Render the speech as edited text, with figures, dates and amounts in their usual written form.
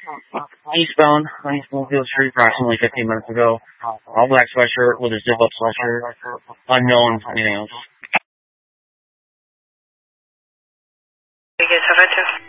Eastbound on Bloomfield Street approximately 15 minutes ago. All black sweatshirt with a zip-up sweatshirt. Unknown anything else. You guys have it too?